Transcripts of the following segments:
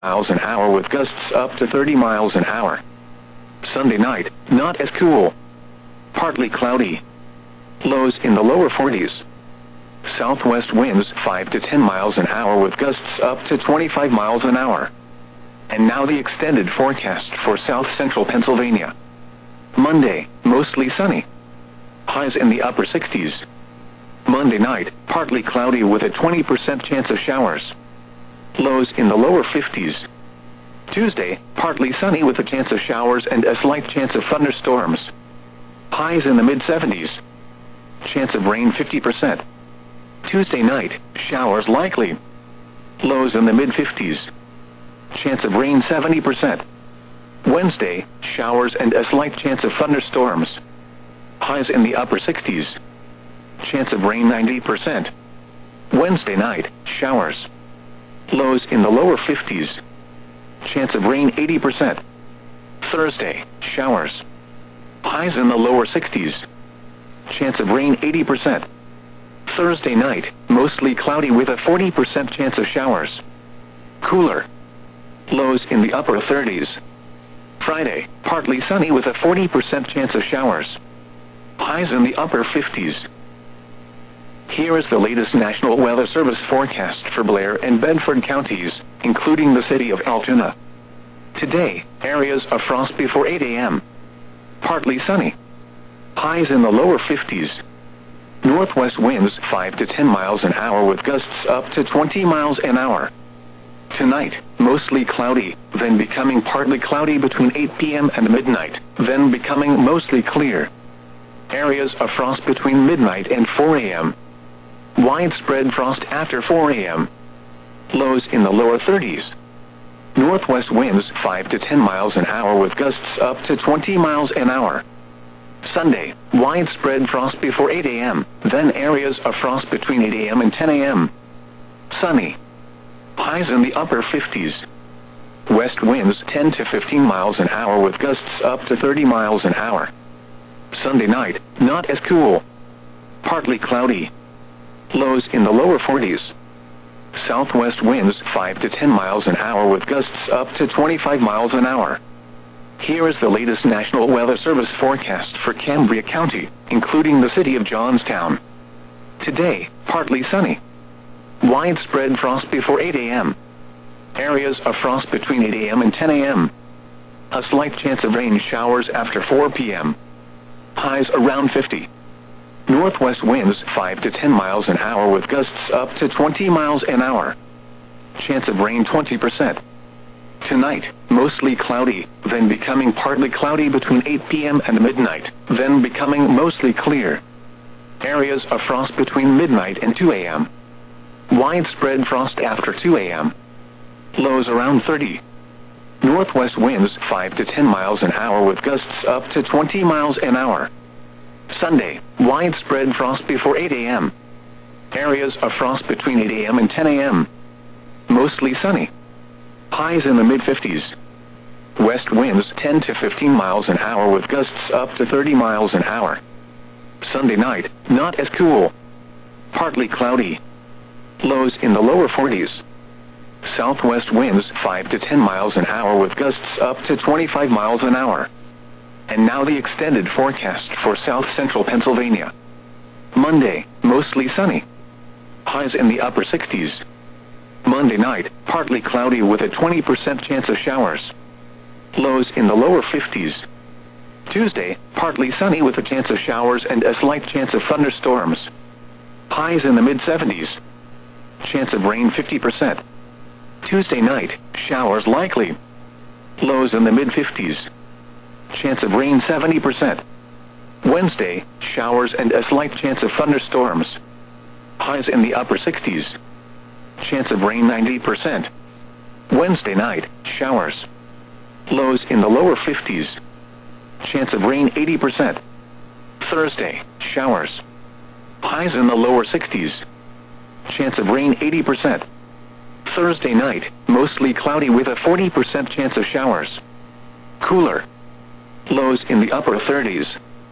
miles an hour with gusts up to 30 miles an hour. Sunday night, not as cool. Partly cloudy. Lows in the lower 40s. Southwest winds 5 to 10 miles an hour with gusts up to 25 miles an hour. And now the extended forecast for south central Pennsylvania. Monday, mostly sunny. Highs in the upper 60s. Monday night, partly cloudy with a 20% chance of showers. Lows in the lower 50s. Tuesday, partly sunny with a chance of showers and a slight chance of thunderstorms. Highs in the mid-70s. Chance of rain 50%. Tuesday night, showers likely. Lows in the mid-50s. Chance of rain 70%. Wednesday, showers and a slight chance of thunderstorms. Highs in the upper 60s. Chance of rain 90%. Wednesday night, showers. Lows in the lower 50s. Chance of rain 80%. Thursday, showers. Highs in the lower 60s. Chance of rain 80%. Thursday night, mostly cloudy with a 40% chance of showers. Cooler. Lows in the upper 30s. Friday, partly sunny with a 40% chance of showers. Highs in the upper 50s. Here is the latest National Weather Service forecast for Blair and Bedford counties, including the city of Altoona. Today, areas of frost before 8 a.m. Partly sunny. Highs in the lower 50s. Northwest winds 5 to 10 miles an hour with gusts up to 20 miles an hour. Tonight, mostly cloudy, then becoming partly cloudy between 8 p.m. and midnight, then becoming mostly clear. Areas of frost between midnight and 4 a.m. Widespread frost after 4 a.m. Lows in the lower 30s. Northwest winds 5 to 10 miles an hour with gusts up to 20 miles an hour. Sunday, widespread frost before 8 a.m., then areas of frost between 8 a.m. and 10 a.m. Sunny. Highs in the upper 50s. West winds 10 to 15 miles an hour with gusts up to 30 miles an hour. Sunday night, not as cool. Partly cloudy. Lows in the lower 40s. Southwest winds 5 to 10 miles an hour with gusts up to 25 miles an hour. Here is the latest National Weather Service forecast for Cambria County, including the city of Johnstown. Today, partly sunny. Widespread frost before 8 a.m. Areas of frost between 8 a.m. and 10 a.m. A slight chance of rain showers after 4 p.m. Highs around 50. Northwest winds 5 to 10 miles an hour with gusts up to 20 miles an hour. Chance of rain 20%. Tonight, mostly cloudy, then becoming partly cloudy between 8 p.m. and midnight, then becoming mostly clear. Areas of frost between midnight and 2 a.m. Widespread frost after 2 a.m. Lows around 30. Northwest winds 5 to 10 miles an hour with gusts up to 20 miles an hour. Sunday, widespread frost before 8 a.m. Areas of frost between 8 a.m. and 10 a.m. Mostly sunny. Highs in the mid-50s. West winds 10 to 15 miles an hour with gusts up to 30 miles an hour. Sunday night, not as cool. Partly cloudy. Lows in the lower 40s. Southwest winds 5 to 10 miles an hour with gusts up to 25 miles an hour. And now the extended forecast for south central Pennsylvania. Monday, mostly sunny. Highs in the upper 60s. Monday night, partly cloudy with a 20% chance of showers. Lows in the lower 50s. Tuesday, partly sunny with a chance of showers and a slight chance of thunderstorms. Highs in the mid-70s. Chance of rain 50%. Tuesday night, showers likely. Lows in the mid-50s. Chance of rain 70%. Wednesday, showers and a slight chance of thunderstorms. Highs in the upper 60s. Chance of rain 90%. Wednesday night, showers. Lows in the lower 50s. Chance of rain 80%. Thursday, showers. Highs in the lower 60s. Chance of rain 80%. Thursday night, mostly cloudy with a 40% chance of showers. Cooler. Lows in the upper 30s.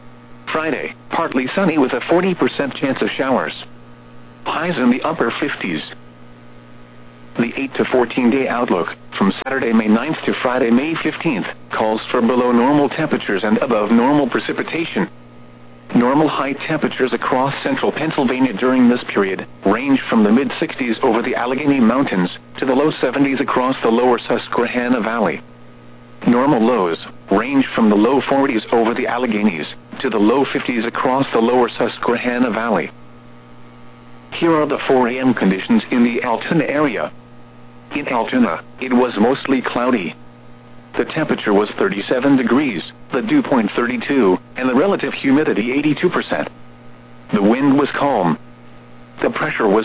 Friday, partly sunny with a 40% chance of showers. Highs in the upper 50s. The 8 to 14-day outlook, from Saturday, May 9th to Friday, May 15th, calls for below normal temperatures and above normal precipitation. Normal high temperatures across central Pennsylvania during this period range from the mid-60s over the Allegheny Mountains to the low 70s across the lower Susquehanna Valley. Normal lows range from the low 40s over the Alleghenies to the low 50s across the lower Susquehanna Valley. Here are the 4 a.m. conditions in the Altoona area. In Altoona, it was mostly cloudy. The temperature was 37 degrees, the dew point 32, and the relative humidity 82%. The wind was calm. The pressure was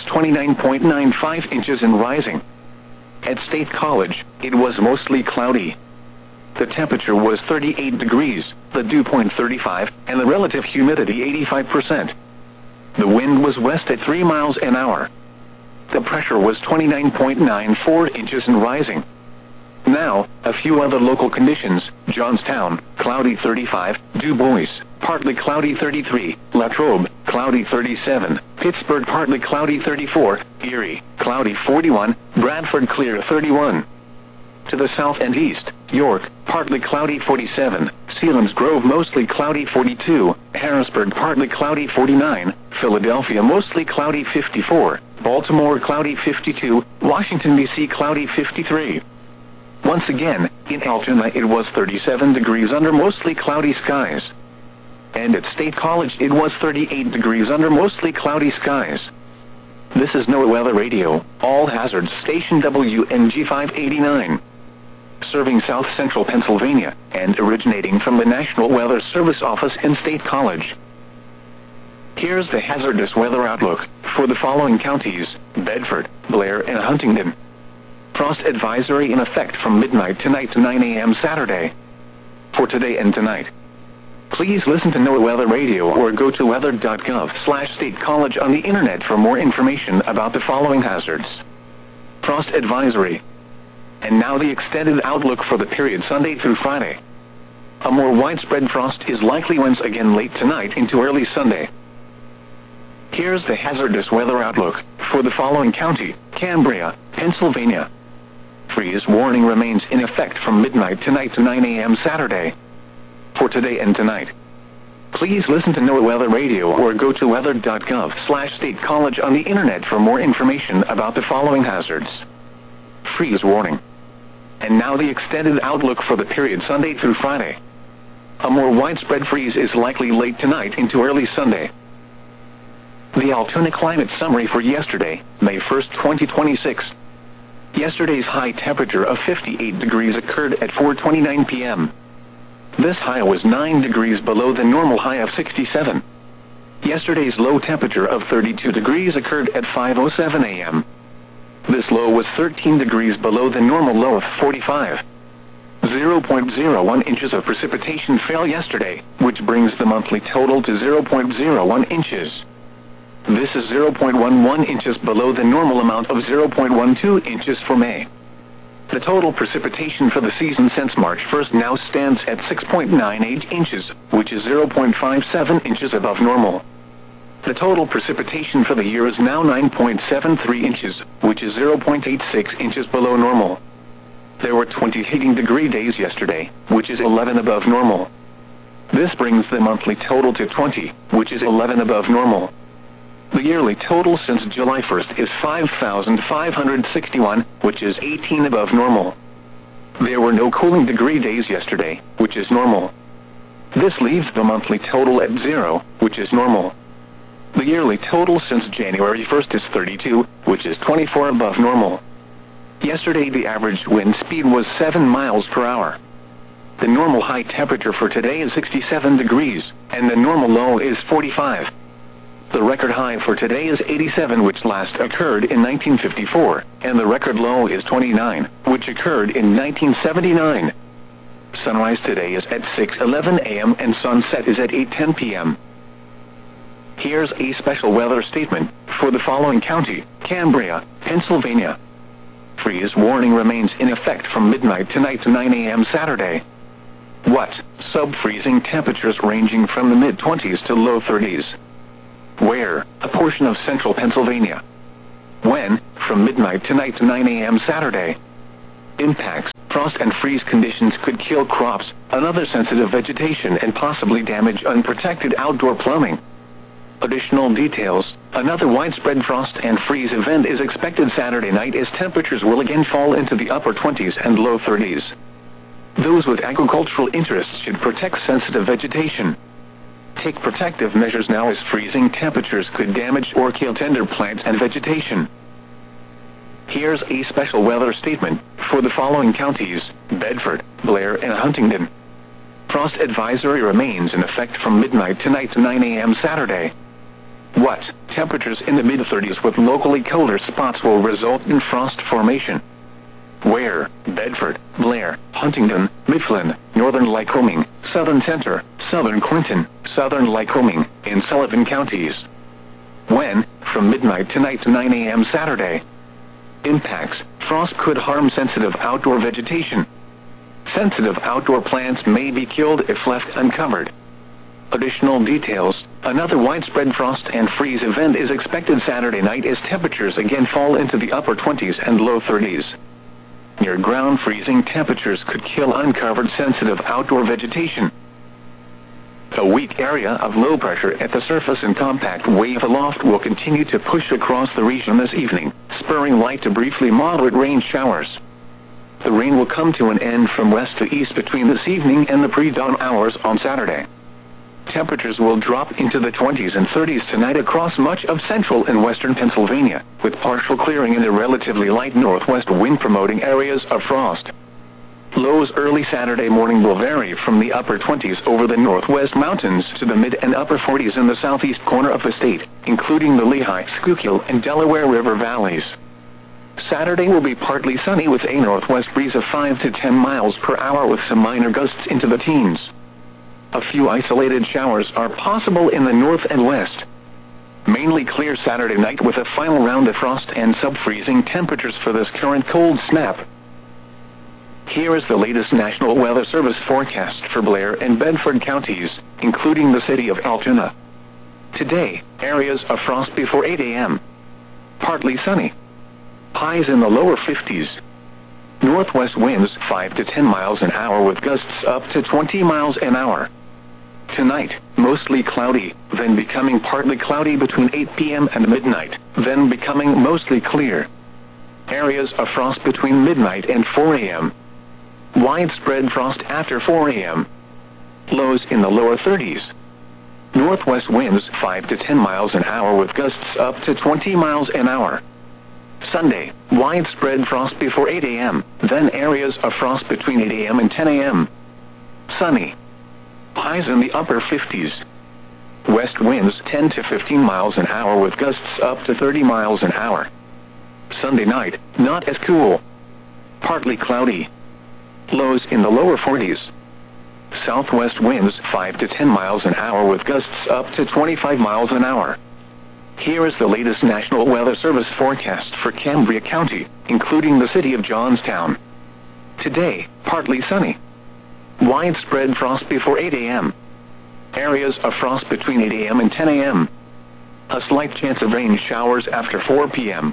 29.95 inches and rising. At State College, it was mostly cloudy. The temperature was 38 degrees, the dew point 35, and the relative humidity 85%. The wind was west at 3 miles an hour. The pressure was 29.94 inches and rising. Now, a few other local conditions: Johnstown, cloudy 35, Du Bois, partly cloudy 33, Latrobe, cloudy 37, Pittsburgh, partly cloudy 34, Erie, cloudy 41, Bradford, clear 31. To the south and east, York, partly cloudy 47, Selinsgrove, mostly cloudy 42, Harrisburg, partly cloudy 49, Philadelphia, mostly cloudy 54, Baltimore, cloudy 52, Washington, D.C., cloudy 53. Once again, in Altoona it was 37 degrees under mostly cloudy skies. And at State College it was 38 degrees under mostly cloudy skies. This is NOAA Weather Radio, All Hazards Station WNG 589. Serving South Central Pennsylvania, and originating from the National Weather Service office in State College. Here's the hazardous weather outlook for the following counties: Bedford, Blair, and Huntingdon. Frost advisory in effect from midnight tonight to 9 a.m. Saturday. For today and tonight. Please listen to NOAA Weather Radio or go to weather.gov/State College on the internet for more information about the following hazards. Frost advisory. And now the extended outlook for the period Sunday through Friday. A more widespread frost is likely once again late tonight into early Sunday. Here's the hazardous weather outlook for the following county: Cambria, Pennsylvania. Freeze warning remains in effect from midnight tonight to 9 a.m. Saturday. For today and tonight. Please listen to NOAA Weather Radio or go to weather.gov/State College on the internet for more information about the following hazards. Freeze warning. And now the extended outlook for the period Sunday through Friday. A more widespread freeze is likely late tonight into early Sunday. The Altoona climate summary for yesterday, May 1st, 2026. Yesterday's high temperature of 58 degrees occurred at 4:29 p.m. This high was 9 degrees below the normal high of 67. Yesterday's low temperature of 32 degrees occurred at 5:07 a.m. This low was 13 degrees below the normal low of 45. 0.01 inches of precipitation fell yesterday, which brings the monthly total to 0.01 inches. This is 0.11 inches below the normal amount of 0.12 inches for May. The total precipitation for the season since March 1st now stands at 6.98 inches, which is 0.57 inches above normal. The total precipitation for the year is now 9.73 inches, which is 0.86 inches below normal. There were 20 heating degree days yesterday, which is 11 above normal. This brings the monthly total to 20, which is 11 above normal. The yearly total since July 1st is 5,561, which is 18 above normal. There were no cooling degree days yesterday, which is normal. This leaves the monthly total at 0, which is normal. The yearly total since January 1st is 32, which is 24 above normal. Yesterday the average wind speed was 7 miles per hour. The normal high temperature for today is 67 degrees, and the normal low is 45. The record high for today is 87, which last occurred in 1954, and the record low is 29, which occurred in 1979. Sunrise today is at 6:11 a.m. and sunset is at 8:10 p.m. Here's a special weather statement for the following county: Cambria, Pennsylvania. Freeze warning remains in effect from midnight tonight to 9 a.m. Saturday. What? Sub-freezing temperatures ranging from the mid-20s to low 30s. Where? A portion of central Pennsylvania. When, from midnight tonight to 9 a.m. Saturday. Impacts, frost and freeze conditions could kill crops, another sensitive vegetation and possibly damage unprotected outdoor plumbing. Additional details, another widespread frost and freeze event is expected Saturday night as temperatures will again fall into the upper 20s and low 30s. Those with agricultural interests should protect sensitive vegetation. Take protective measures now as freezing temperatures could damage or kill tender plants and vegetation. Here's a special weather statement for the following counties: Bedford, Blair, and Huntingdon. Frost advisory remains in effect from midnight tonight to 9 a.m. Saturday. What? Temperatures in the mid-30s with locally colder spots will result in frost formation. Where? Bedford, Blair, Huntingdon, Mifflin, Northern Lycoming, Southern Center, Southern Clinton, Southern Lycoming, and Sullivan counties. When? From midnight tonight to 9 a.m. Saturday. Impacts, frost could harm sensitive outdoor vegetation. Sensitive outdoor plants may be killed if left uncovered. Additional details, another widespread frost and freeze event is expected Saturday night as temperatures again fall into the upper 20s and low 30s. Near ground freezing temperatures could kill uncovered sensitive outdoor vegetation. A weak area of low pressure at the surface and compact wave aloft will continue to push across the region this evening, spurring light to briefly moderate rain showers. The rain will come to an end from west to east between this evening and the pre-dawn hours on Saturday. Temperatures will drop into the 20s and 30s tonight across much of central and western Pennsylvania, with partial clearing in the relatively light northwest wind promoting areas of frost. Lows early Saturday morning will vary from the upper 20s over the northwest mountains to the mid and upper 40s in the southeast corner of the state, including the Lehigh, Schuylkill, and Delaware River valleys. Saturday will be partly sunny with a northwest breeze of 5 to 10 miles per hour with some minor gusts into the teens. A few isolated showers are possible in the north and west. Mainly clear Saturday night with a final round of frost and sub-freezing temperatures for this current cold snap. Here is the latest National Weather Service forecast for Blair and Bedford counties, including the city of Altoona. Today, areas of frost before 8 a.m. Partly sunny. Highs in the lower 50s. Northwest winds 5 to 10 miles an hour with gusts up to 20 miles an hour. Tonight, mostly cloudy, then becoming partly cloudy between 8 p.m. and midnight, then becoming mostly clear. Areas of frost between midnight and 4 a.m. Widespread frost after 4 a.m. Lows in the lower 30s. Northwest winds 5 to 10 miles an hour with gusts up to 20 miles an hour. Sunday, widespread frost before 8 a.m., then areas of frost between 8 a.m. and 10 a.m. Sunny. Highs in the upper 50s. West winds 10 to 15 miles an hour with gusts up to 30 miles an hour. Sunday night, not as cool. Partly cloudy. Lows in the lower 40s. Southwest winds 5 to 10 miles an hour with gusts up to 25 miles an hour. Here is the latest National Weather Service forecast for Cambria County, including the city of Johnstown. Today, partly sunny. Widespread frost before 8 a.m. Areas of frost between 8 a.m. and 10 a.m. A slight chance of rain showers after 4 p.m.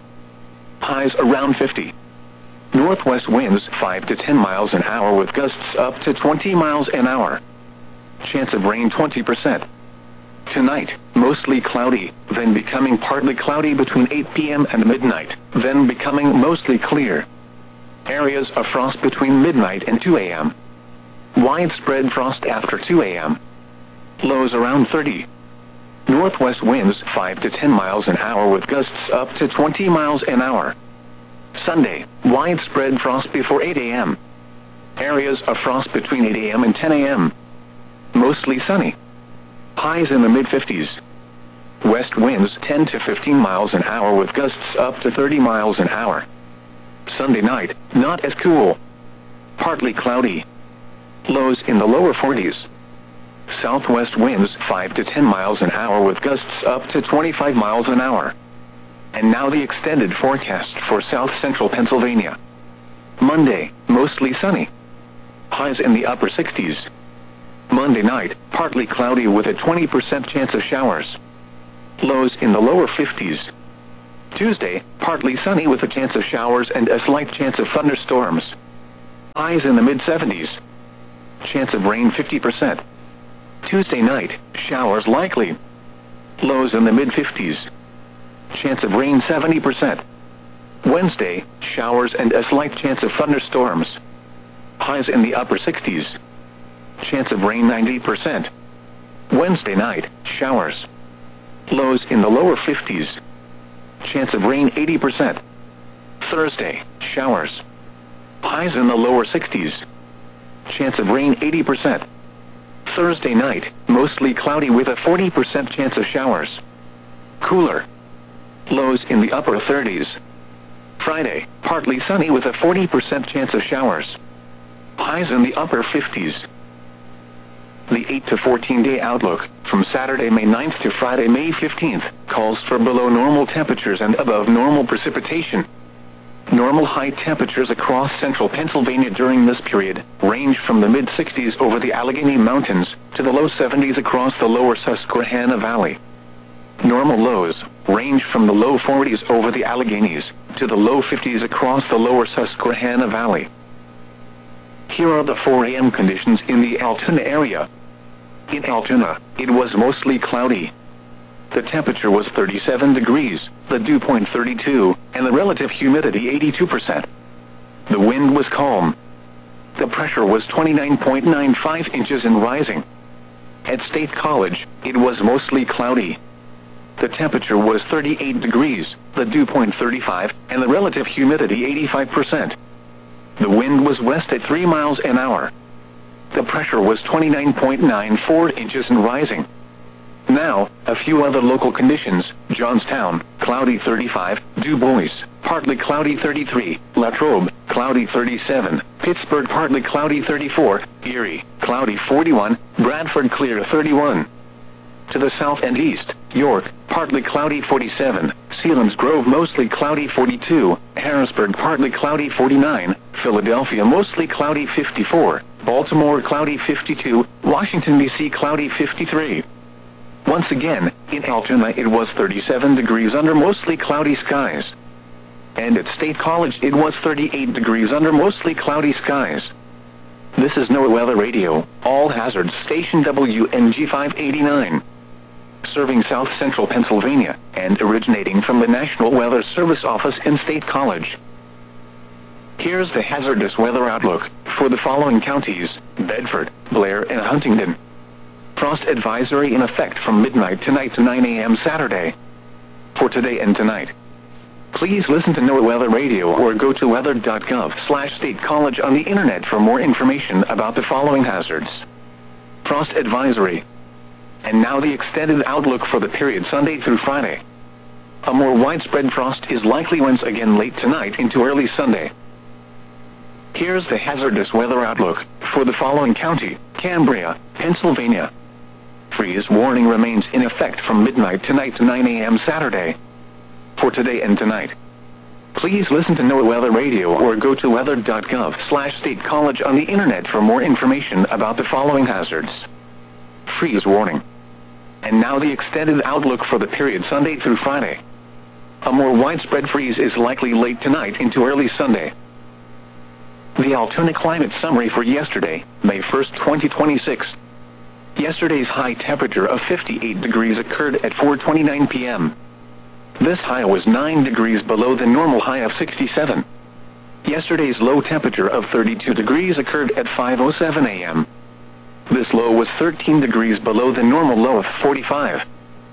Highs around 50. Northwest winds 5 to 10 miles an hour with gusts up to 20 miles an hour. Chance of rain 20%. Tonight, mostly cloudy, then becoming partly cloudy between 8 p.m. and midnight, then becoming mostly clear. Areas of frost between midnight and 2 a.m. Widespread frost after 2 a.m. Lows around 30. Northwest winds 5 to 10 miles an hour with gusts up to 20 miles an hour. Sunday, widespread frost before 8 a.m. Areas of frost between 8 a.m. and 10 a.m. Mostly sunny. Highs in the mid-50s. West winds 10 to 15 miles an hour with gusts up to 30 miles an hour. Sunday night, not as cool. Partly cloudy. Lows in the lower 40s. Southwest winds 5 to 10 miles an hour with gusts up to 25 miles an hour. And now the extended forecast for south central Pennsylvania. Monday, mostly sunny. Highs in the upper 60s. Monday night, partly cloudy with a 20% chance of showers. Lows in the lower 50s. Tuesday, partly sunny with a chance of showers and a slight chance of thunderstorms. Highs in the mid-70s. Chance of rain 50%. Tuesday night, showers likely. Lows in the mid-50s. Chance of rain 70%. Wednesday, showers and a slight chance of thunderstorms. Highs in the upper 60s. Chance of rain 90%. Wednesday night, showers. Lows in the lower 50s. Chance of rain 80%. Thursday, showers. Highs in the lower 60s. Chance of rain 80%. Thursday night, mostly cloudy with a 40% chance of showers. Cooler. Lows in the upper 30s. Friday, partly sunny with a 40% chance of showers. Highs in the upper 50s. The 8 to 14 day outlook, from Saturday, May 9th to Friday, May 15th, calls for below normal temperatures and above normal precipitation. Normal high temperatures across central Pennsylvania during this period range from the mid-60s over the Allegheny Mountains to the low 70s across the lower Susquehanna Valley. Normal lows range from the low 40s over the Alleghenies to the low 50s across the lower Susquehanna Valley. Here are the 4 a.m. conditions in the Altoona area. In Altoona, it was mostly cloudy. The temperature was 37 degrees, the dew point 32, and the relative humidity 82%. The wind was calm. The pressure was 29.95 inches and rising. At State College, it was mostly cloudy. The temperature was 38 degrees, the dew point 35, and the relative humidity 85%. The wind was west at 3 miles an hour. The pressure was 29.94 inches and rising. Now, a few other local conditions: Johnstown, cloudy 35, Du Bois, partly cloudy 33, Latrobe, cloudy 37, Pittsburgh, partly cloudy 34, Erie, cloudy 41, Bradford, clear 31. To the south and east, York, partly cloudy 47, Selinsgrove, mostly cloudy 42, Harrisburg, partly cloudy 49, Philadelphia, mostly cloudy 54, Baltimore, cloudy 52, Washington, D.C., cloudy 53. Once again, in Altoona it was 37 degrees under mostly cloudy skies. And at State College it was 38 degrees under mostly cloudy skies. This is NOAA Weather Radio, All Hazards Station WNG 589. Serving South Central Pennsylvania, and originating from the National Weather Service office in State College. Here's the hazardous weather outlook for the following counties: Bedford, Blair, and Huntingdon. Frost advisory in effect from midnight tonight to 9 a.m. Saturday. For today and tonight. Please listen to NOAA Weather Radio or go to weather.gov/State College on the internet for more information about the following hazards. Frost advisory. And now the extended outlook for the period Sunday through Friday. A more widespread frost is likely once again late tonight into early Sunday. Here's the hazardous weather outlook for the following county: Cambria, Pennsylvania. Freeze warning remains in effect from midnight tonight to 9 a.m. Saturday. For today and tonight. Please listen to NOAA Weather Radio or go to weather.gov/State College on the internet for more information about the following hazards. Freeze warning. And now the extended outlook for the period Sunday through Friday. A more widespread freeze is likely late tonight into early Sunday. The Altoona climate summary for yesterday, May 1st, 2026. Yesterday's high temperature of 58 degrees occurred at 4:29 p.m. This high was 9 degrees below the normal high of 67. Yesterday's low temperature of 32 degrees occurred at 5:07 a.m. This low was 13 degrees below the normal low of 45.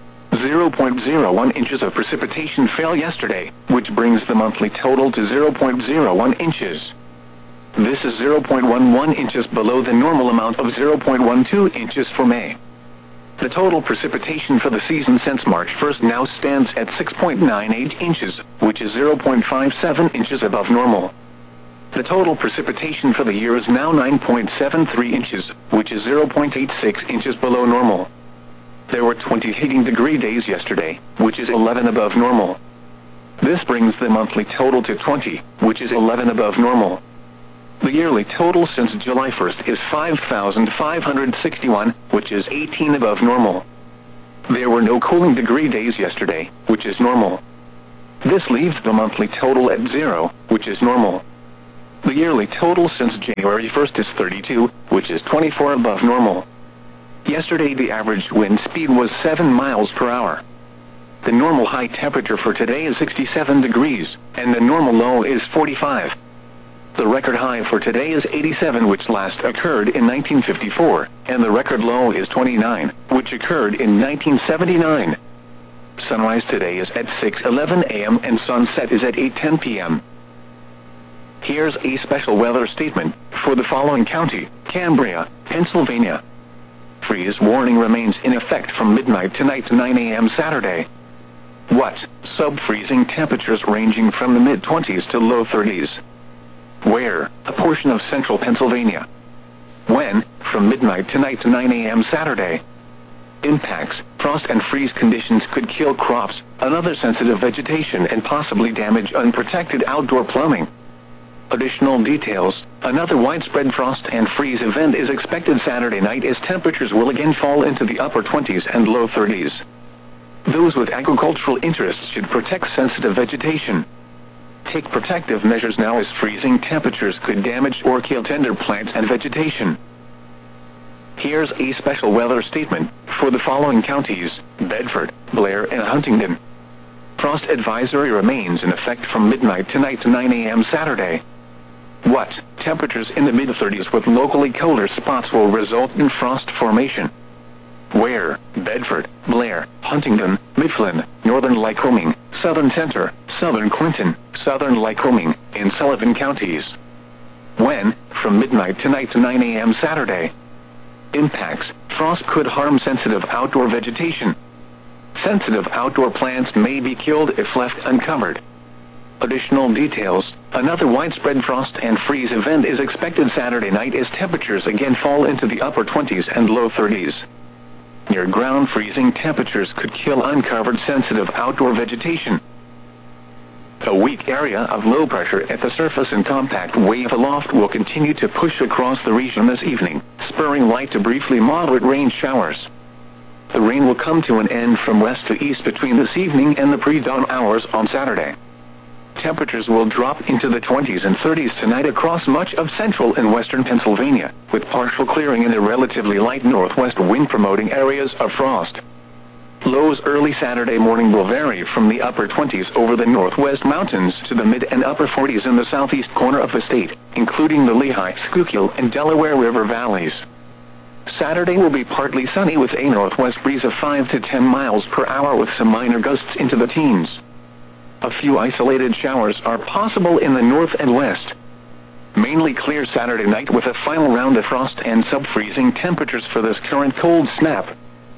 0.01 inches of precipitation fell yesterday, which brings the monthly total to 0.01 inches. This is 0.11 inches below the normal amount of 0.12 inches for May. The total precipitation for the season since March 1st now stands at 6.98 inches, which is 0.57 inches above normal. The total precipitation for the year is now 9.73 inches, which is 0.86 inches below normal. There were 20 heating degree days yesterday, which is 11 above normal. This brings the monthly total to 20, which is 11 above normal. The yearly total since July 1st is 5,561, which is 18 above normal. There were no cooling degree days yesterday, which is normal. This leaves the monthly total at 0, which is normal. The yearly total since January 1st is 32, which is 24 above normal. Yesterday the average wind speed was 7 miles per hour. The normal high temperature for today is 67 degrees, and the normal low is 45. The record high for today is 87, which last occurred in 1954, and the record low is 29, which occurred in 1979. Sunrise today is at 6:11 a.m. and sunset is at 8:10 p.m. Here's a special weather statement for the following county: Cambria, Pennsylvania. Freeze warning remains in effect from midnight tonight to 9 a.m. Saturday. What? Sub-freezing temperatures ranging from the mid-20s to low 30s. Where? A portion of central Pennsylvania. When? From midnight tonight to 9 a.m. Saturday. Impacts: frost and freeze conditions could kill crops, another sensitive vegetation, and possibly damage unprotected outdoor plumbing. Additional details: another widespread frost and freeze event is expected Saturday night as temperatures will again fall into the upper 20s and low 30s. Those with agricultural interests should protect sensitive vegetation. Take protective measures now as freezing temperatures could damage or kill tender plants and vegetation. Here's a special weather statement for the following counties: Bedford, Blair, and Huntingdon. Frost advisory remains in effect from midnight tonight to 9 a.m. Saturday. What? Temperatures in the mid-30s with locally colder spots will result in frost formation. Where? Bedford, Blair, Huntingdon, Mifflin, Northern Lycoming, Southern Center, Southern Clinton, Southern Lycoming, and Sullivan counties. When? From midnight tonight to 9 a.m. Saturday. Impacts: frost could harm sensitive outdoor vegetation. Sensitive outdoor plants may be killed if left uncovered. Additional details: another widespread frost and freeze event is expected Saturday night as temperatures again fall into the upper 20s and low 30s. Near ground freezing temperatures could kill uncovered sensitive outdoor vegetation. A weak area of low pressure at the surface and compact wave aloft will continue to push across the region this evening, spurring light to briefly moderate rain showers. The rain will come to an end from west to east between this evening and the pre-dawn hours on Saturday. Temperatures will drop into the 20s and 30s tonight across much of central and western Pennsylvania, with partial clearing in the relatively light northwest wind promoting areas of frost. Lows early Saturday morning will vary from the upper 20s over the northwest mountains to the mid and upper 40s in the southeast corner of the state, including the Lehigh, Schuylkill, and Delaware River valleys. Saturday will be partly sunny with a northwest breeze of 5 to 10 miles per hour with some minor gusts into the teens. A few isolated showers are possible in the north and west. Mainly clear Saturday night with a final round of frost and sub-freezing temperatures for this current cold snap.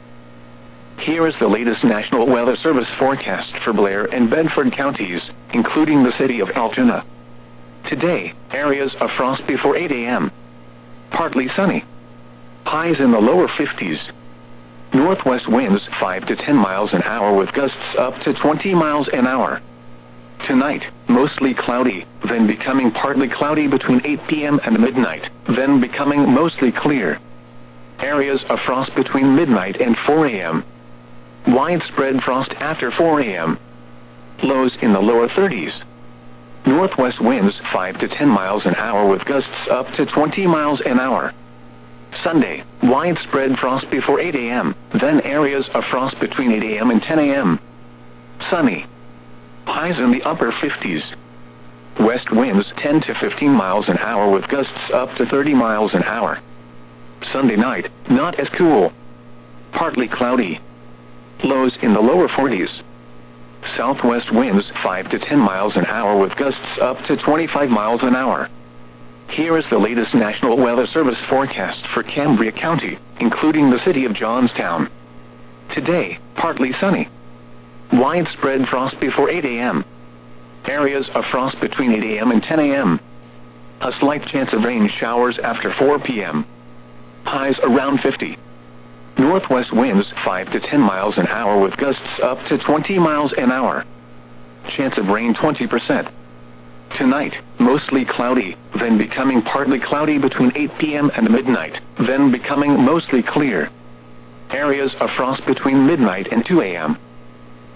Here is the latest National Weather Service forecast for Blair and Bedford counties, including the city of Altoona. Today, areas of frost before 8 a.m. Partly sunny. Highs in the lower 50s. Northwest winds 5 to 10 miles an hour with gusts up to 20 miles an hour. Tonight, mostly cloudy, then becoming partly cloudy between 8 p.m. and midnight, then becoming mostly clear. Areas of frost between midnight and 4 a.m. Widespread frost after 4 a.m. Lows in the lower 30s. Northwest winds 5 to 10 miles an hour with gusts up to 20 miles an hour. Sunday, widespread frost before 8 a.m., then areas of frost between 8 a.m. and 10 a.m. Sunny. Highs in the upper 50s. West winds 10 to 15 miles an hour with gusts up to 30 miles an hour. Sunday night, not as cool. Partly cloudy. Lows in the lower 40s. Southwest winds 5 to 10 miles an hour with gusts up to 25 miles an hour. Here is the latest National Weather Service forecast for Cambria County, including the city of Johnstown. Today, partly sunny. Widespread frost before 8 a.m. Areas of frost between 8 a.m. and 10 a.m. A slight chance of rain showers after 4 p.m. Highs around 50. Northwest winds 5 to 10 miles an hour with gusts up to 20 miles an hour. Chance of rain 20%. Tonight, mostly cloudy, then becoming partly cloudy between 8 p.m. and midnight, then becoming mostly clear. Areas of frost between midnight and 2 a.m.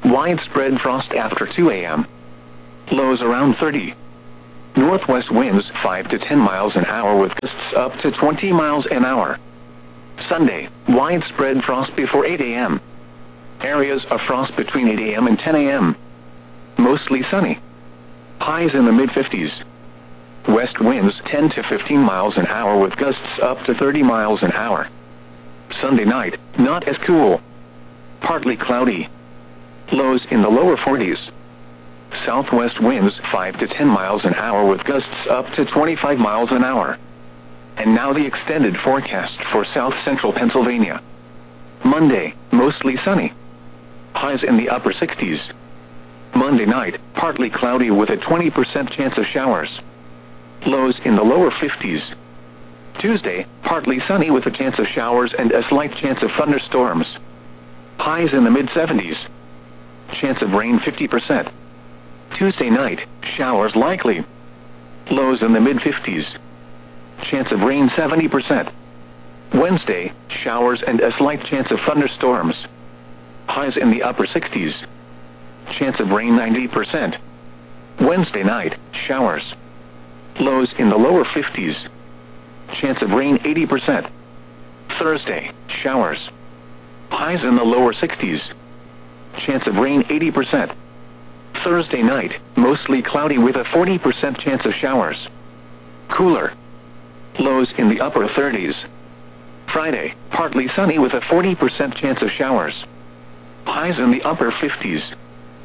widespread frost after 2 a.m. Lows around 30. Northwest winds 5 to 10 miles an hour with gusts up to 20 miles an hour. Sunday, widespread frost before 8 a.m. Areas of frost between 8 a.m. and 10 a.m. Mostly sunny. Highs in the mid-50s. West winds 10 to 15 miles an hour with gusts up to 30 miles an hour. Sunday night, not as cool. Partly cloudy. Lows in the lower 40s. Southwest winds 5 to 10 miles an hour with gusts up to 25 miles an hour. And now the extended forecast for south central Pennsylvania. Monday, mostly sunny. Highs in the upper 60s. Monday night, partly cloudy with a 20% chance of showers. Lows in the lower 50s. Tuesday, partly sunny with a chance of showers and a slight chance of thunderstorms. Highs in the mid-70s. Chance of rain 50%. Tuesday night, showers likely. Lows in the mid-50s. Chance of rain 70%. Wednesday, showers and a slight chance of thunderstorms. Highs in the upper 60s. Chance of rain 90%. Wednesday night, showers. Lows in the lower 50s. Chance of rain 80%. Thursday, showers. Highs in the lower 60s. Chance of rain 80%. Thursday night, mostly cloudy with a 40% chance of showers. Cooler. Lows in the upper 30s. Friday, partly sunny with a 40% chance of showers. Highs in the upper 50s.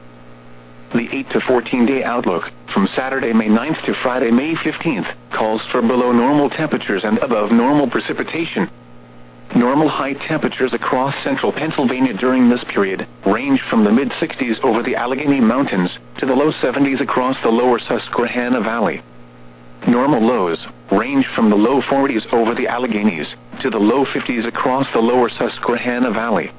The 8 to 14-day outlook, from Saturday, May 9th to Friday, May 15th, calls for below normal temperatures and above normal precipitation. Normal high temperatures across central Pennsylvania during this period range from the mid-60s over the Allegheny Mountains to the low 70s across the lower Susquehanna Valley. Normal lows range from the low 40s over the Alleghenies to the low 50s across the lower Susquehanna Valley.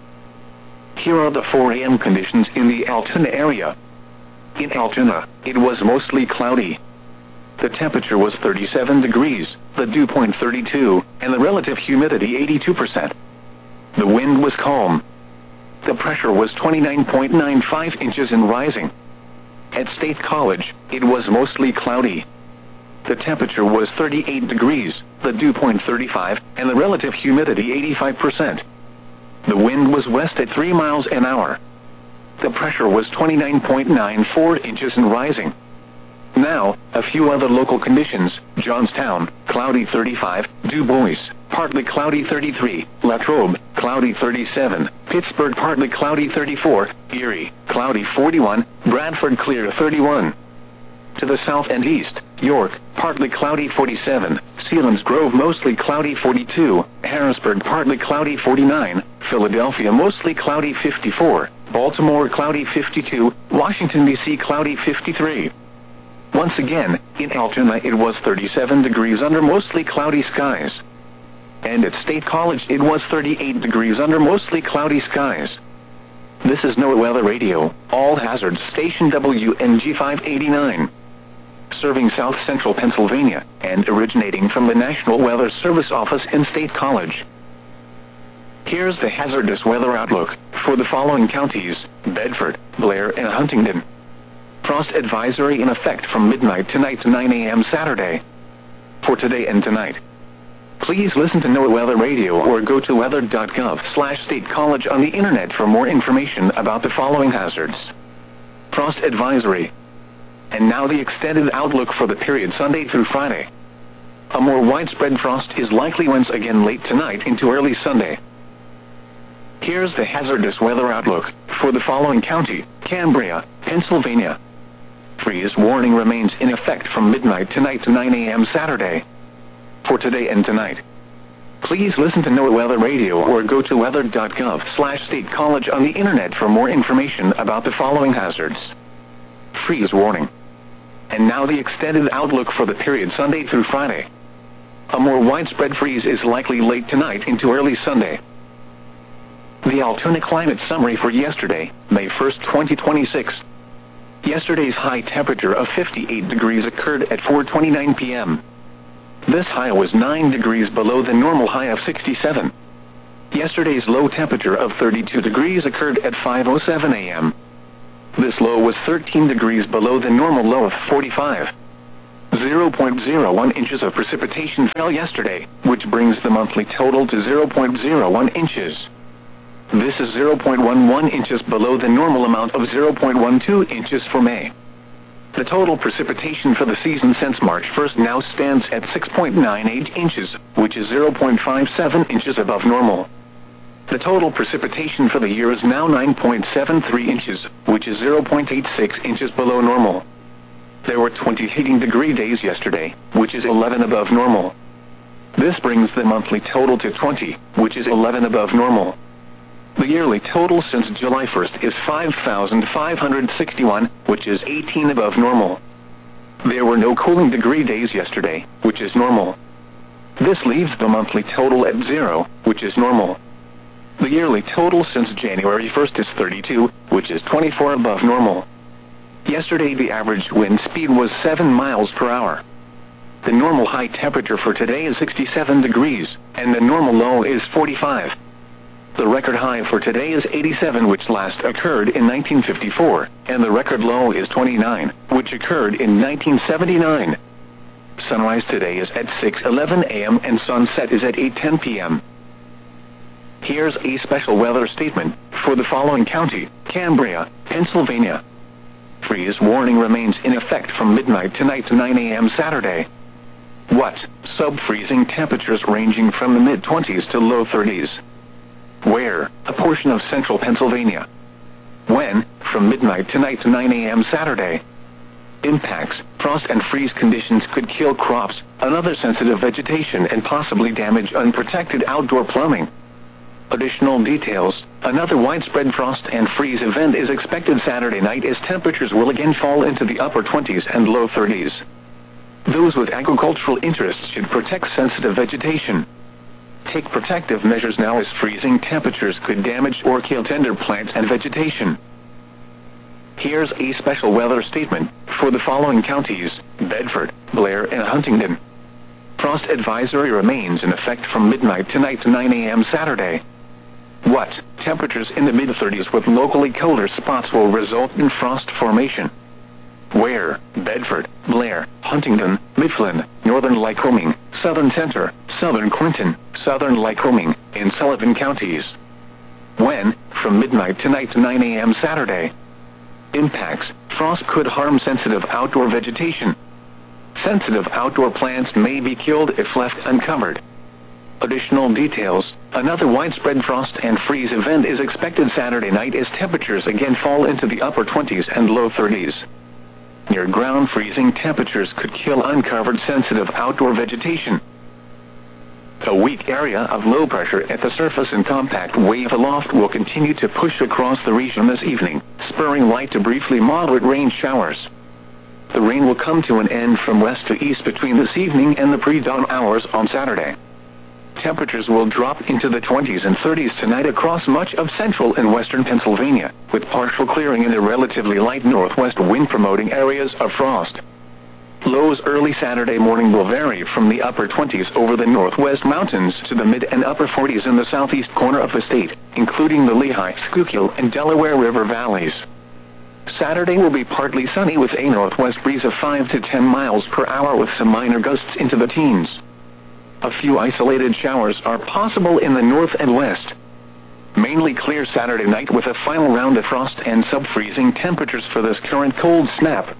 Here are the 4 a.m. conditions in the Altoona area. In Altoona, it was mostly cloudy. The temperature was 37 degrees, the dew point 32, and the relative humidity 82%. The wind was calm. The pressure was 29.95 inches and rising. At State College, it was mostly cloudy. The temperature was 38 degrees, the dew point 35, and the relative humidity 85%. The wind was west at 3 miles an hour. The pressure was 29.94 inches and rising. Now, a few other local conditions. Johnstown, cloudy 35, Du Bois, partly cloudy 33, Latrobe, cloudy 37, Pittsburgh, partly cloudy 34, Erie, cloudy 41, Bradford, clear 31. To the south and east, York, partly cloudy 47, Selinsgrove, mostly cloudy 42, Harrisburg, partly cloudy 49, Philadelphia, mostly cloudy 54, Baltimore, cloudy 52, Washington, D.C., cloudy 53. Once again, in Altoona it was 37 degrees under mostly cloudy skies. And at State College it was 38 degrees under mostly cloudy skies. This is NOAA Weather Radio, all hazards, station WNG 589. Serving south central Pennsylvania, and originating from the National Weather Service office in State College. Here's the hazardous weather outlook for the following counties: Bedford, Blair, and Huntingdon. Frost advisory in effect from midnight tonight to 9 a.m. Saturday. For today and tonight. Please listen to NOAA Weather Radio or go to weather.gov/State College on the internet for more information about the following hazards. Frost advisory. And now the extended outlook for the period Sunday through Friday. A more widespread frost is likely once again late tonight into early Sunday. Here's the hazardous weather outlook for the following county: Cambria, Pennsylvania. Freeze warning remains in effect from midnight tonight to 9 a.m. Saturday. For today and tonight. Please listen to NOAA Weather Radio or go to weather.gov/State College on the internet for more information about the following hazards. Freeze warning. And now the extended outlook for the period Sunday through Friday. A more widespread freeze is likely late tonight into early Sunday. The Altoona climate summary for yesterday, May 1st, 2026. Yesterday's high temperature of 58 degrees occurred at 4:29 p.m. This high was 9 degrees below the normal high of 67. Yesterday's low temperature of 32 degrees occurred at 5:07 a.m. This low was 13 degrees below the normal low of 45. 0.01 inches of precipitation fell yesterday, which brings the monthly total to 0.01 inches. This is 0.11 inches below the normal amount of 0.12 inches for May. The total precipitation for the season since March 1st now stands at 6.98 inches, which is 0.57 inches above normal. The total precipitation for the year is now 9.73 inches, which is 0.86 inches below normal. There were 20 heating degree days yesterday, which is 11 above normal. This brings the monthly total to 20, which is 11 above normal. The yearly total since July 1st is 5,561, which is 18 above normal. There were no cooling degree days yesterday, which is normal. This leaves the monthly total at 0, which is normal. The yearly total since January 1st is 32, which is 24 above normal. Yesterday the average wind speed was 7 miles per hour. The normal high temperature for today is 67 degrees, and the normal low is 45. The record high for today is 87, which last occurred in 1954, and the record low is 29, which occurred in 1979. Sunrise today is at 6:11 a.m. and sunset is at 8:10 p.m. Here's a special weather statement for the following county: Cambria, Pennsylvania. Freeze warning remains in effect from midnight tonight to 9 a.m. Saturday. What? Sub-freezing temperatures ranging from the mid-20s to low 30s. Where? A portion of central Pennsylvania. When? From midnight tonight to 9 a.m. Saturday. Impacts: frost and freeze conditions could kill crops, another sensitive vegetation, and possibly damage unprotected outdoor plumbing. Additional details: another widespread frost and freeze event is expected Saturday night as temperatures will again fall into the upper 20s and low 30s. Those with agricultural interests should protect sensitive vegetation. Take protective measures now as freezing temperatures could damage or kill tender plants and vegetation. Here's a special weather statement for the following counties: Bedford, Blair, and Huntingdon. Frost advisory remains in effect from midnight tonight to 9 a.m. Saturday. What? Temperatures in the mid-30s with locally colder spots will result in frost formation. Where? Bedford, Blair, Huntingdon, Mifflin, Northern Lycoming, Southern Center, Southern Clinton, Southern Lycoming, and Sullivan counties. When? From midnight tonight to 9 a.m. Saturday. Impacts: frost could harm sensitive outdoor vegetation. Sensitive outdoor plants may be killed if left uncovered. Additional details: another widespread frost and freeze event is expected Saturday night as temperatures again fall into the upper 20s and low 30s. Near ground freezing temperatures could kill uncovered sensitive outdoor vegetation. A weak area of low pressure at the surface and compact wave aloft will continue to push across the region this evening, spurring light to briefly moderate rain showers. The rain will come to an end from west to east between this evening and the pre-dawn hours on Saturday. Temperatures will drop into the 20s and 30s tonight across much of central and western Pennsylvania, with partial clearing and a relatively light northwest wind promoting areas of frost. Lows early Saturday morning will vary from the upper 20s over the northwest mountains to the mid and upper 40s in the southeast corner of the state, including the Lehigh, Schuylkill, and Delaware River valleys. Saturday will be partly sunny with a northwest breeze of 5 to 10 miles per hour with some minor gusts into the teens. A few isolated showers are possible in the north and west. Mainly clear Saturday night with a final round of frost and sub-freezing temperatures for this current cold snap.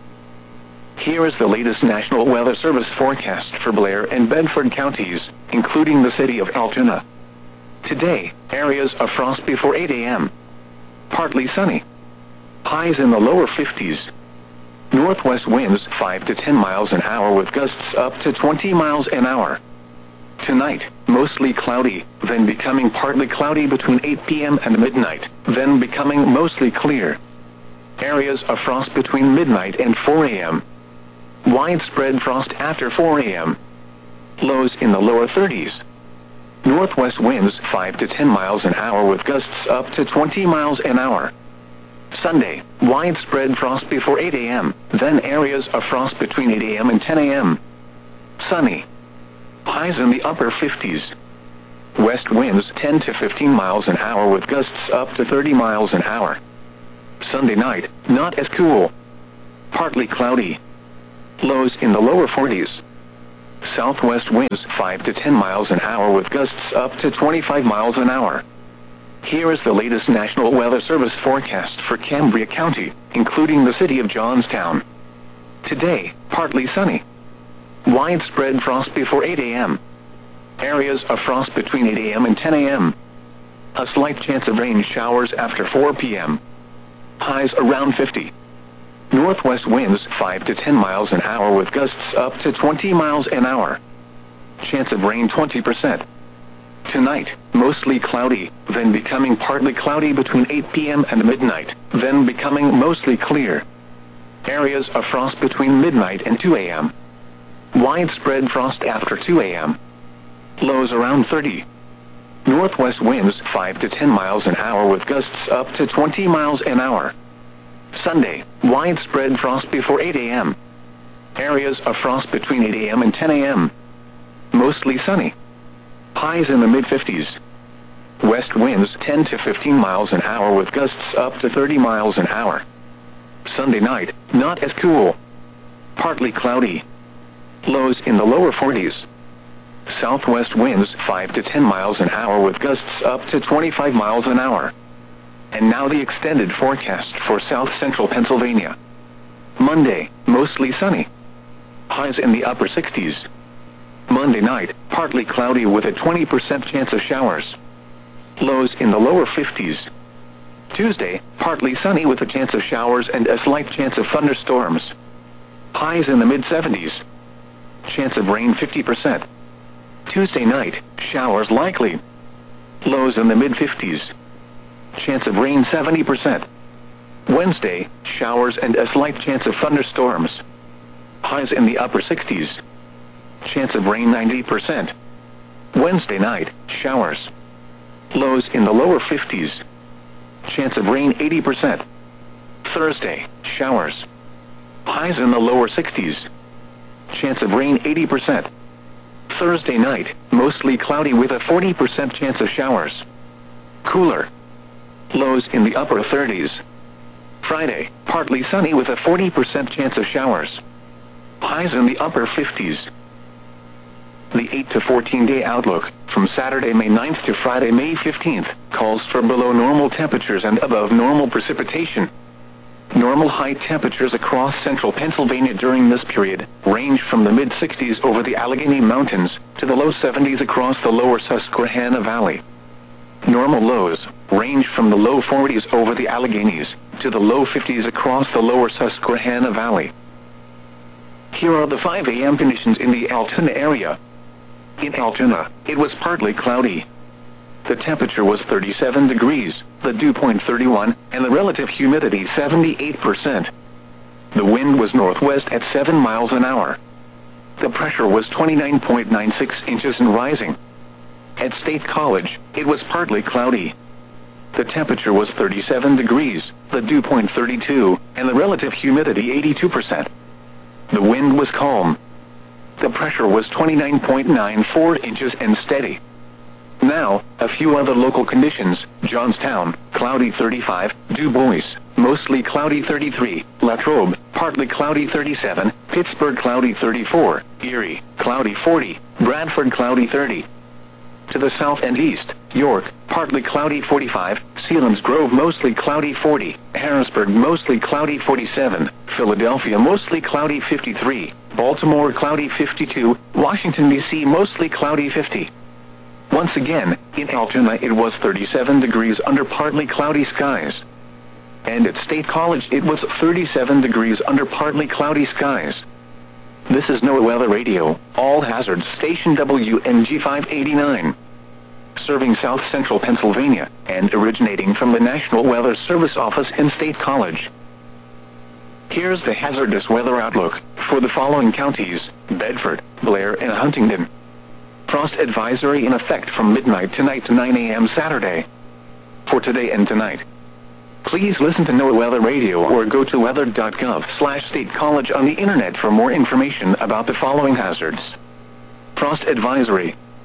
Here is the latest National Weather Service forecast for Blair and Bedford counties, including the city of Altoona. Today, areas of frost before 8 a.m. Partly sunny. Highs in the lower 50s. Northwest winds 5 to 10 miles an hour with gusts up to 20 miles an hour. Tonight, mostly cloudy, then becoming partly cloudy between 8 p.m. and midnight, then becoming mostly clear. Areas of frost between midnight and 4 a.m. Widespread frost after 4 a.m. Lows in the lower 30s. Northwest winds 5 to 10 miles an hour with gusts up to 20 miles an hour. Sunday, widespread frost before 8 a.m., then areas of frost between 8 a.m. and 10 a.m. Sunny. Highs in the upper 50s. west winds 10 to 15 miles an hour with gusts up to 30 miles an hour. Sunday night, not as cool. Partly cloudy. Lows in the lower 40s. Southwest winds 5 to 10 miles an hour with gusts up to 25 miles an hour. Here is the latest National Weather Service forecast for Cambria County, including the city of Johnstown. Today, partly sunny. Widespread frost before 8 a.m. Areas of frost between 8 a.m. and 10 a.m. A slight chance of rain showers after 4 p.m. Highs around 50. Northwest winds 5 to 10 miles an hour with gusts up to 20 miles an hour. Chance of rain 20%. Tonight, mostly cloudy, then becoming partly cloudy between 8 p.m. and midnight, then becoming mostly clear. Areas of frost between midnight and 2 a.m. Widespread frost after 2 a.m. Lows around 30. Northwest winds 5 to 10 miles an hour with gusts up to 20 miles an hour. Sunday, widespread frost before 8 a.m. Areas of frost between 8 a.m. and 10 a.m. Mostly sunny. Highs in the mid-50s. West winds 10 to 15 miles an hour with gusts up to 30 miles an hour. Sunday night, not as cool. Partly cloudy. Lows in the lower 40s. Southwest winds 5 to 10 miles an hour with gusts up to 25 miles an hour. And now the extended forecast for south central Pennsylvania. Monday, mostly sunny. Highs in the upper 60s. Monday night, partly cloudy with a 20% chance of showers. Lows in the lower 50s. Tuesday, partly sunny with a chance of showers and a slight chance of thunderstorms. Highs in the mid-70s. Chance of rain 50%. Tuesday night, showers likely. Lows in the mid-50s. Chance of rain 70%. Wednesday, showers and a slight chance of thunderstorms. Highs in the upper 60s. Chance of rain 90%. Wednesday night, showers. Lows in the lower 50s. Chance of rain 80%. Thursday, showers. Highs in the lower 60s. Chance of rain 80%. Thursday night, mostly cloudy with a 40% chance of showers. Cooler. Lows in the upper 30s. Friday, partly sunny with a 40% chance of showers. Highs in the upper 50s. The 8 to 14-day outlook, from Saturday, May 9th to Friday, May 15th, calls for below normal temperatures and above normal precipitation. Normal high temperatures across central Pennsylvania during this period range from the mid-60s over the Allegheny Mountains to the low 70s across the lower Susquehanna Valley. Normal lows range from the low 40s over the Alleghenies to the low 50s across the lower Susquehanna Valley. Here are the 5 a.m. conditions in the Altoona area. In Altoona, it was partly cloudy. The temperature was 37 degrees, the dew point 31, and the relative humidity 78%. The wind was northwest at 7 miles an hour. The pressure was 29.96 inches and rising. At State College, it was partly cloudy. The temperature was 37 degrees, the dew point 32, and the relative humidity 82%. The wind was calm. The pressure was 29.94 inches and steady. Now, a few other local conditions. Johnstown, cloudy 35, Du Bois, mostly cloudy 33, Latrobe, partly cloudy 37, Pittsburgh cloudy 34, Erie, cloudy 40, Bradford cloudy 30. To the south and east, York, partly cloudy 45, Selinsgrove mostly cloudy 40, Harrisburg mostly cloudy 47, Philadelphia mostly cloudy 53, Baltimore cloudy 52, Washington, D.C. mostly cloudy 50. Once again, in Altoona it was 37 degrees under partly cloudy skies. And at State College it was 37 degrees under partly cloudy skies. This is NOAA Weather Radio, All Hazards Station WNG 589. Serving South Central Pennsylvania, and originating from the National Weather Service Office in State College. Here's the hazardous weather outlook for the following counties: Bedford, Blair, and Huntingdon. Frost advisory in effect from midnight tonight to 9 a.m. Saturday. For today and tonight. Please listen to NOAA Weather Radio or go to weather.gov/State College on the internet for more information about the following hazards. Frost advisory.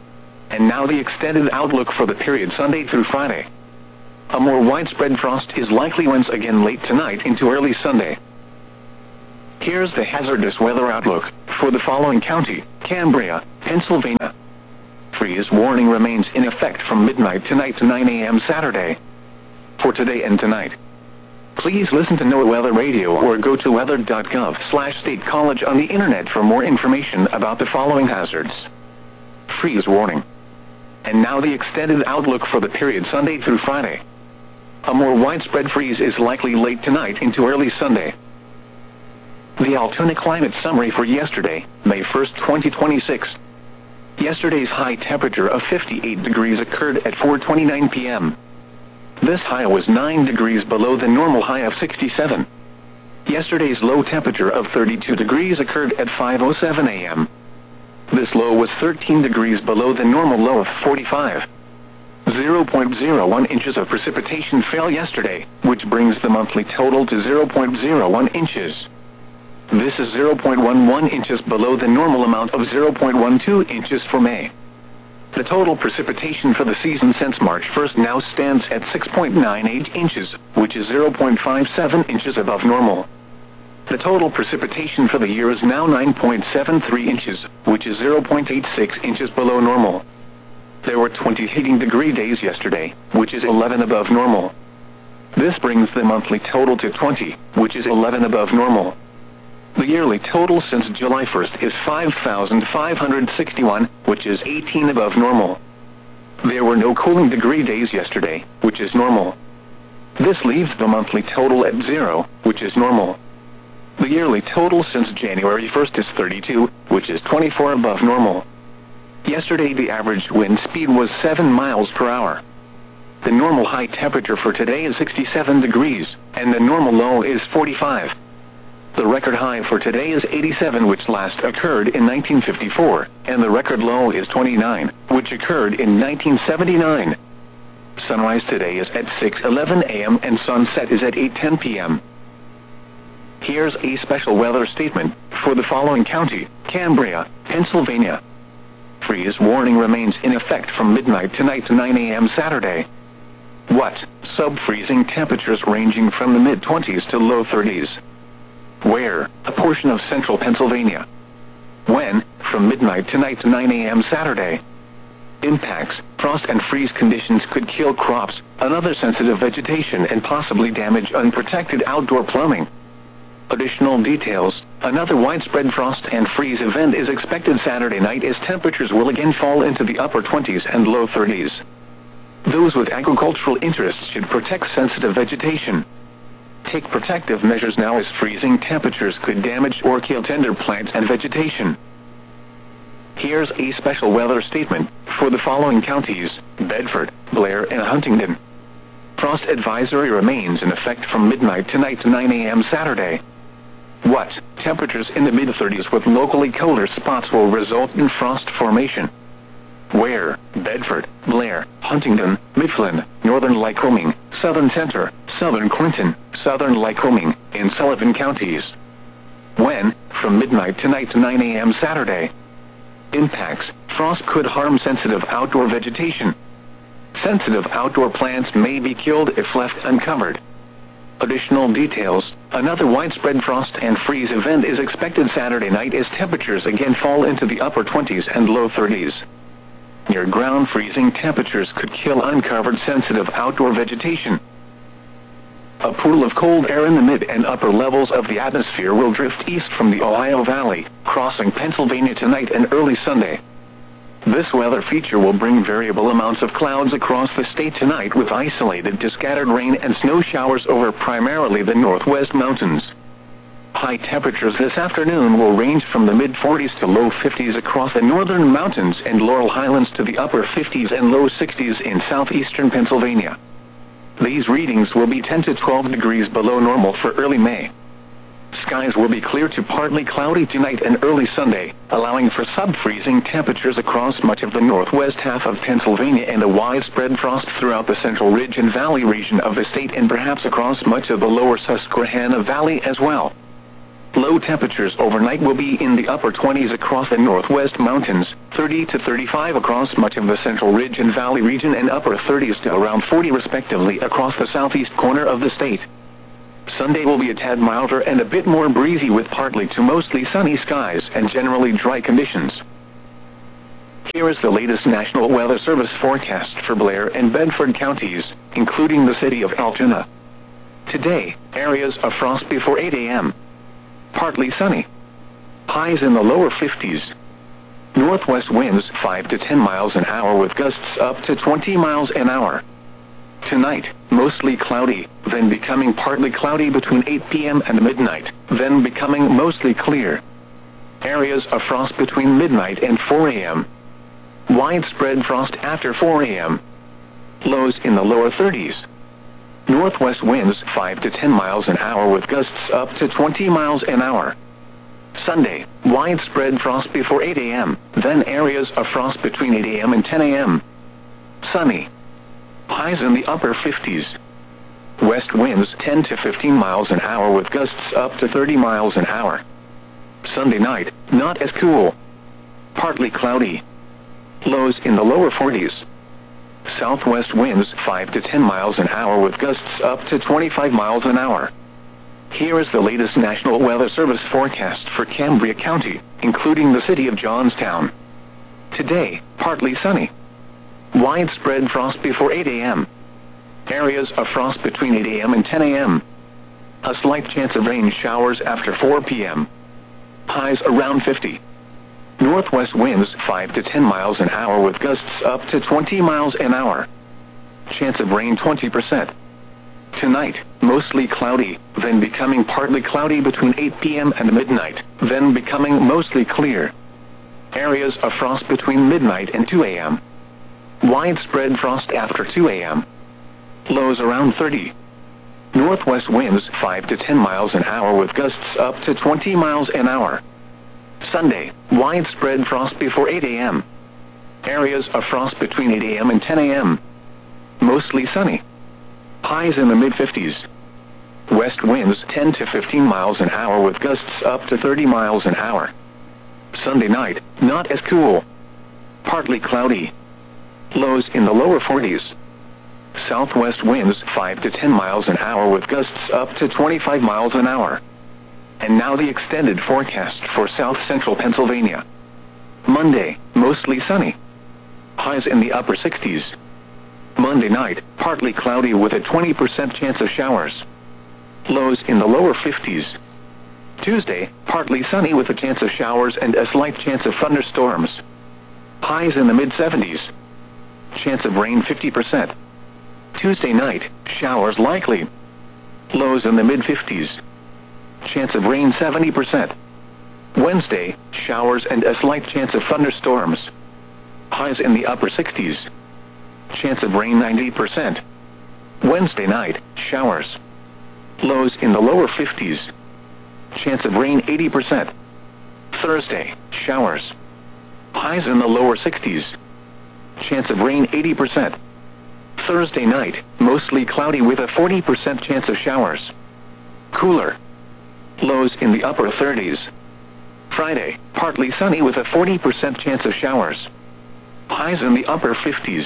And now the extended outlook for the period Sunday through Friday. A more widespread frost is likely once again late tonight into early Sunday. Here's the hazardous weather outlook for the following county: Cambria, Pennsylvania. Freeze warning remains in effect from midnight tonight to 9 a.m. Saturday. For today and tonight, please listen to NOAA Weather Radio or go to weather.gov/State College on the internet for more information about the following hazards. Freeze warning. And now the extended outlook for the period Sunday through Friday. A more widespread freeze is likely late tonight into early Sunday. The Altoona Climate Summary for yesterday, May 1st, 2026. Yesterday's high temperature of 58 degrees occurred at 4:29 p.m. This high was 9 degrees below the normal high of 67. Yesterday's low temperature of 32 degrees occurred at 5:07 a.m. This low was 13 degrees below the normal low of 45. 0.01 inches of precipitation fell yesterday, which brings the monthly total to 0.01 inches. This is 0.11 inches below the normal amount of 0.12 inches for May. The total precipitation for the season since March 1st now stands at 6.98 inches, which is 0.57 inches above normal. The total precipitation for the year is now 9.73 inches, which is 0.86 inches below normal. There were 20 heating degree days yesterday, which is 11 above normal. This brings the monthly total to 20, which is 11 above normal. The yearly total since July 1st is 5,561, which is 18 above normal. There were no cooling degree days yesterday, which is normal. This leaves the monthly total at 0, which is normal. The yearly total since January 1st is 32, which is 24 above normal. Yesterday the average wind speed was 7 miles per hour. The normal high temperature for today is 67 degrees, and the normal low is 45. The record high for today is 87, which last occurred in 1954, and the record low is 29, which occurred in 1979. Sunrise today is at 6:11 a.m. and sunset is at 8:10 p.m. Here's a special weather statement for the following county: Cambria, Pennsylvania. Freeze warning remains in effect from midnight tonight to 9 a.m. Saturday. What? Sub-freezing temperatures ranging from the mid-20s to low 30s. Where? A portion of central Pennsylvania. When? From midnight tonight to 9 a.m. Saturday. Impacts: frost and freeze conditions could kill crops, another sensitive vegetation, and possibly damage unprotected outdoor plumbing. Additional details: another widespread frost and freeze event is expected Saturday night as temperatures will again fall into the upper 20s and low 30s. Those with agricultural interests should protect sensitive vegetation. Take protective measures now as freezing temperatures could damage or kill tender plants and vegetation. Here's a special weather statement for the following counties: Bedford, Blair, and Huntingdon. Frost advisory remains in effect from midnight tonight to 9 a.m. Saturday. What? Temperatures in the mid-30s with locally colder spots will result in frost formation. Where? Bedford, Blair, Huntingdon, Mifflin, Northern Lycoming, Southern Center, Southern Clinton, Southern Lycoming, and Sullivan counties. When? From midnight tonight to 9 a.m. Saturday. Impacts: frost could harm sensitive outdoor vegetation. Sensitive outdoor plants may be killed if left uncovered. Additional details: another widespread frost and freeze event is expected Saturday night as temperatures again fall into the upper 20s and low 30s. Near ground freezing temperatures could kill uncovered sensitive outdoor vegetation. A pool of cold air in the mid and upper levels of the atmosphere will drift east from the Ohio Valley, crossing Pennsylvania tonight and early Sunday. This weather feature will bring variable amounts of clouds across the state tonight with isolated to scattered rain and snow showers over primarily the northwest mountains. High temperatures this afternoon will range from the mid-40s to low 50s across the northern mountains and Laurel Highlands to the upper 50s and low 60s in southeastern Pennsylvania. These readings will be 10 to 12 degrees below normal for early May. Skies will be clear to partly cloudy tonight and early Sunday, allowing for sub-freezing temperatures across much of the northwest half of Pennsylvania and a widespread frost throughout the central ridge and valley region of the state and perhaps across much of the lower Susquehanna Valley as well. Low temperatures overnight will be in the upper 20s across the northwest mountains, 30 to 35 across much of the central ridge and valley region, and upper 30s to around 40 respectively across the southeast corner of the state. Sunday will be a tad milder and a bit more breezy with partly to mostly sunny skies and generally dry conditions. Here is the latest National Weather Service forecast for Blair and Bedford counties, including the city of Altoona. Today, areas of frost before 8 a.m. Partly sunny. Highs in the lower 50s. Northwest winds 5 to 10 miles an hour with gusts up to 20 miles an hour. Tonight, mostly cloudy, then becoming partly cloudy between 8 p.m. and midnight, then becoming mostly clear. Areas of frost between midnight and 4 a.m. Widespread frost after 4 a.m. Lows in the lower 30s. Northwest winds 5 to 10 miles an hour with gusts up to 20 miles an hour. Sunday, widespread frost before 8 a.m., then areas of frost between 8 a.m. and 10 a.m. Sunny. Highs in the upper 50s. West winds 10 to 15 miles an hour with gusts up to 30 miles an hour. Sunday night, not as cool. Partly cloudy. Lows in the lower 40s. Southwest winds 5 to 10 miles an hour with gusts up to 25 miles an hour. Here is the latest National Weather Service forecast for Cambria County, including the city of Johnstown. Today, partly sunny. Widespread frost before 8 a.m. Areas of frost between 8 a.m. and 10 a.m. A slight chance of rain showers after 4 p.m. Highs around 50. Northwest winds 5 to 10 miles an hour with gusts up to 20 miles an hour. Chance of rain 20%. Tonight, mostly cloudy, then becoming partly cloudy between 8 p.m. and midnight, then becoming mostly clear. Areas of frost between midnight and 2 a.m. Widespread frost after 2 a.m. Lows around 30. Northwest winds 5 to 10 miles an hour with gusts up to 20 miles an hour. Sunday, widespread frost before 8 a.m. Areas of frost between 8 a.m. and 10 a.m. Mostly sunny. Highs in the mid-50s. West winds 10 to 15 miles an hour with gusts up to 30 miles an hour. Sunday night, not as cool. Partly cloudy. Lows in the lower 40s. Southwest winds 5 to 10 miles an hour with gusts up to 25 miles an hour. And now the extended forecast for south central Pennsylvania. Monday, mostly sunny. Highs in the upper 60s. Monday night, partly cloudy with a 20% chance of showers. Lows in the lower 50s. Tuesday, partly sunny with a chance of showers and a slight chance of thunderstorms. Highs in the mid-70s. Chance of rain 50%. Tuesday night, showers likely. Lows in the mid-50s. Chance of rain 70%. Wednesday, showers and a slight chance of thunderstorms. Highs in the upper 60s. Chance of rain 90%. Wednesday night, showers. Lows in the lower 50s. Chance of rain 80%. Thursday, showers. Highs in the lower 60s. Chance of rain 80%. Thursday night, mostly cloudy with a 40% chance of showers. Cooler. Lows in the upper 30s. Friday, partly sunny with a 40% chance of showers. Highs in the upper 50s.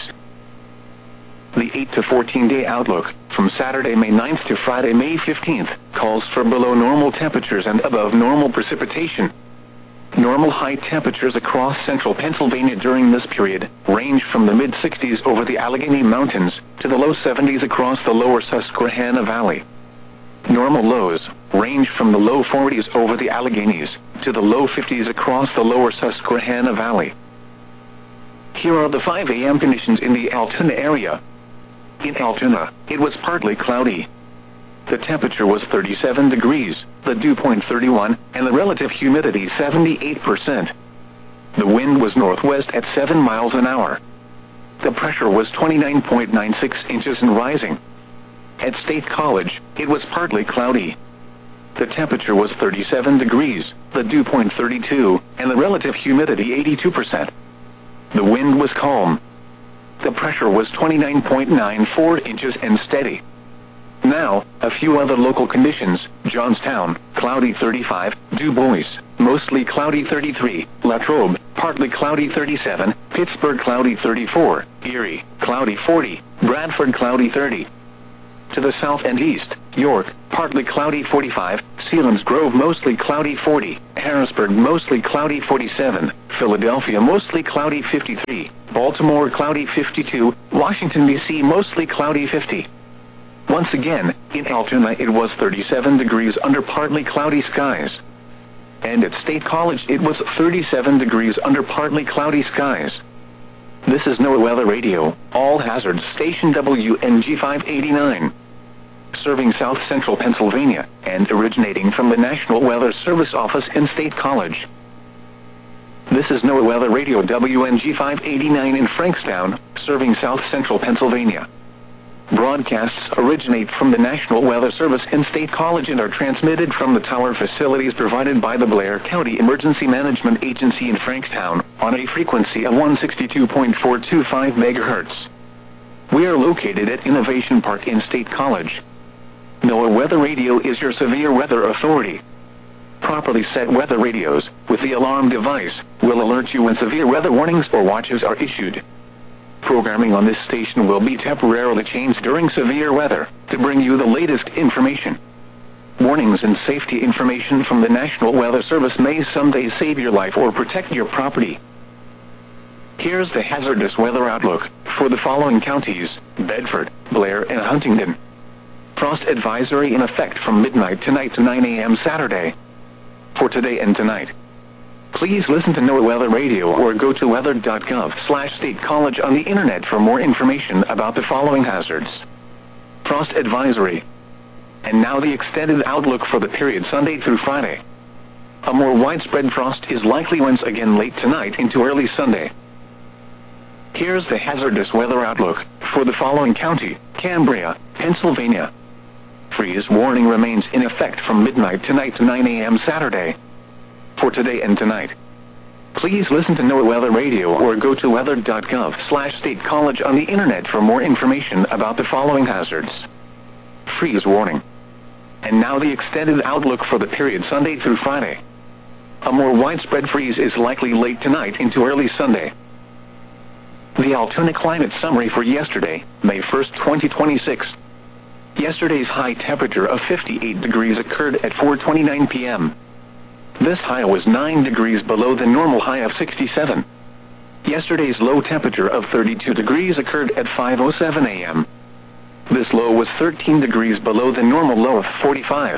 The 8 to 14 day outlook, from Saturday, May 9th to Friday, May 15th, calls for below normal temperatures and above normal precipitation. Normal high temperatures across central Pennsylvania during this period range from the mid-60s over the Allegheny Mountains to the low 70s across the lower Susquehanna Valley. Normal lows range from the low 40s over the Alleghenies to the low 50s across the lower Susquehanna Valley. Here are the 5 a.m. conditions in the Altoona area. In Altoona, it was partly cloudy. The temperature was 37 degrees, the dew point 31, and the relative humidity 78%. The wind was northwest at 7 miles an hour. The pressure was 29.96 inches and rising. At State College, it was partly cloudy. The temperature was 37 degrees, the dew point 32, and the relative humidity 82%. The wind was calm. The pressure was 29.94 inches and steady. Now, a few other local conditions: Johnstown, cloudy 35, Du Bois, mostly cloudy 33, Latrobe, partly cloudy 37, Pittsburgh cloudy 34, Erie, cloudy 40, Bradford cloudy 30. To the south and east, York, partly cloudy 45, Selinsgrove mostly cloudy 40, Harrisburg mostly cloudy 47, Philadelphia mostly cloudy 53, Baltimore cloudy 52, Washington D.C. mostly cloudy 50. Once again, in Altoona it was 37 degrees under partly cloudy skies. And at State College it was 37 degrees under partly cloudy skies. This is NOAA Weather Radio, all hazards station WNG 589. Serving South Central Pennsylvania, and originating from the National Weather Service office in State College. This is NOAA Weather Radio WNG 589 in Frankstown, serving South Central Pennsylvania. Broadcasts originate from the National Weather Service in State College and are transmitted from the tower facilities provided by the Blair County Emergency Management Agency in Frankstown, on a frequency of 162.425 MHz. We are located at Innovation Park in State College. NOAA Weather Radio is your severe weather authority. Properly set weather radios, with the alarm device, will alert you when severe weather warnings or watches are issued. Programming on this station will be temporarily changed during severe weather, to bring you the latest information. Warnings and safety information from the National Weather Service may someday save your life or protect your property. Here's the hazardous weather outlook for the following counties: Bedford, Blair, and Huntingdon. Frost advisory in effect from midnight tonight to 9 a.m. Saturday. For today and tonight. Please listen to NOAA Weather Radio or go to weather.gov/State College on the internet for more information about the following hazards. Frost advisory. And now the extended outlook for the period Sunday through Friday. A more widespread frost is likely once again late tonight into early Sunday. Here's the hazardous weather outlook for the following county: Cambria, Pennsylvania. Freeze warning remains in effect from midnight tonight to 9 a.m. Saturday. For today and tonight. Please listen to NOAA Weather Radio or go to weather.gov/State College on the internet for more information about the following hazards. Freeze warning. And now the extended outlook for the period Sunday through Friday. A more widespread freeze is likely late tonight into early Sunday. The Altoona climate summary for yesterday, May 1st, 2026. Yesterday's high temperature of 58 degrees occurred at 4:29 p.m. This high was 9 degrees below the normal high of 67. Yesterday's low temperature of 32 degrees occurred at 5:07 a.m. This low was 13 degrees below the normal low of 45.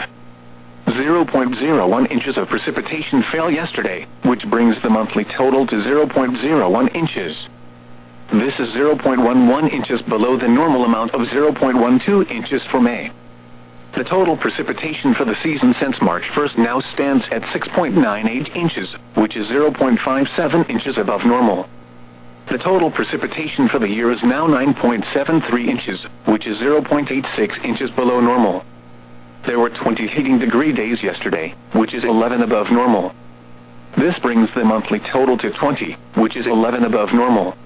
0.01 inches of precipitation fell yesterday, which brings the monthly total to 0.01 inches. This is 0.11 inches below the normal amount of 0.12 inches for May. The total precipitation for the season since March 1st now stands at 6.98 inches, which is 0.57 inches above normal. The total precipitation for the year is now 9.73 inches, which is 0.86 inches below normal. There were 20 heating degree days yesterday, which is 11 above normal. This brings the monthly total to 20, which is 11 above normal.